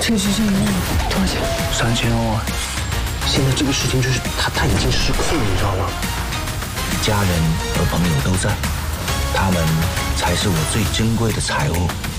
这个是1万，多少钱 ？3000欧啊！现在这个事情就是他已经失控了，你知道吗？ 家人和朋友都在，他们才是我最珍贵的财物。